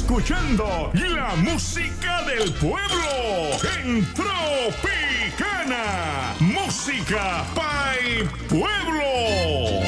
escuchando la música del pueblo en Tropicana. Música Pay Pueblo.